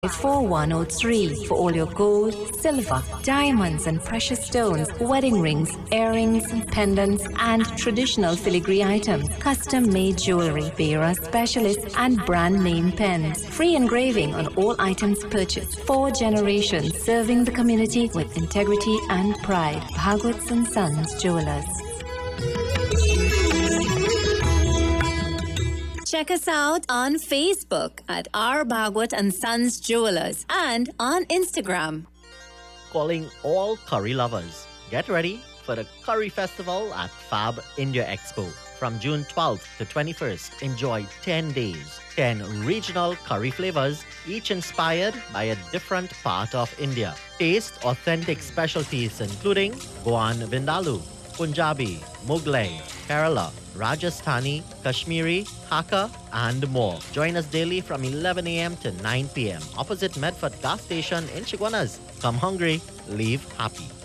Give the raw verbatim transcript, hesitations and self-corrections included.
four one zero three for all your gold, silver, diamonds and precious stones, wedding rings, earrings, pendants and traditional filigree items, custom-made jewelry, Vera specialists and brand name pens. Free engraving on all items purchased. Four generations serving the community with integrity and pride. Bhagwat and Sons Jewelers. Check us out on Facebook at R. Bhagwat and Sons Jewelers and on Instagram. Calling all curry lovers. Get ready for the Curry Festival at Fab India Expo. From June twelfth to twenty-first, enjoy ten days, ten regional curry flavors, each inspired by a different part of India. Taste authentic specialties including Goan Vindaloo, Punjabi, Mughlai, Kerala, Rajasthani, Kashmiri, Hakka, and more. Join us daily from eleven a.m. to nine p.m. opposite Medford Gas Station in Chaguanas. Come hungry, leave happy.